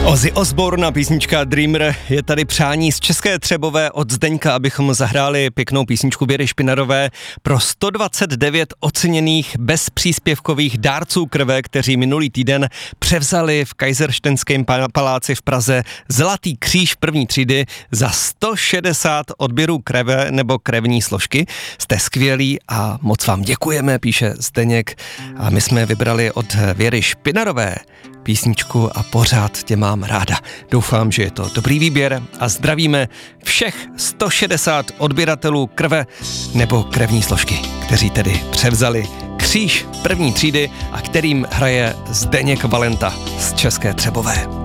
Ozzy Osbourne a písnička Dreamer. Je tady přání z České Třebové od Zdeňka, abychom zahráli pěknou písničku Věry Špinarové pro 129 oceněných bezpříspěvkových dárců krve, kteří minulý týden převzali v Kaiserštejnském paláci v Praze Zlatý kříž první třídy za 160 odběrů krve nebo krevní složky. Jste skvělí a moc vám děkujeme, píše Zdeněk. A my jsme vybrali od Věry Špinarové písničku A pořád tě mám ráda. Doufám, že je to dobrý výběr a zdravíme všech 160 odběratelů krve nebo krevní složky, kteří tedy převzali kříž první třídy a kterým hraje Zdeněk Valenta z České Třebové.